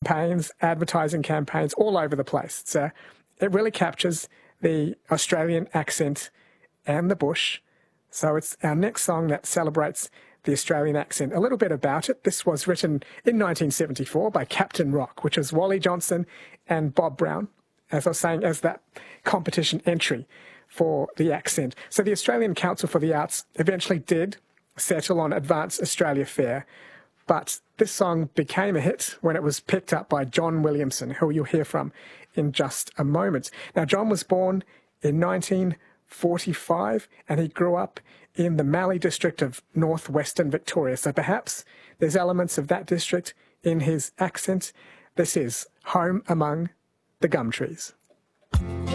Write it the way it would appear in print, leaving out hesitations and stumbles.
campaigns, advertising campaigns all over the place. So it really captures the Australian accent and the bush. So it's our next song that celebrates the Australian accent. A little bit about it. This was written in 1974 by Captain Rock, which is Wally Johnson and Bob Brown, as I was saying, as that competition entry for the accent. So the Australian Council for the Arts eventually did settle on Advance Australia Fair, but this song became a hit when it was picked up by John Williamson, who you'll hear from in just a moment. Now, John was born in 1945, and he grew up in the Mallee district of northwestern Victoria. So perhaps there's elements of that district in his accent. This is Home Among the Gum Trees.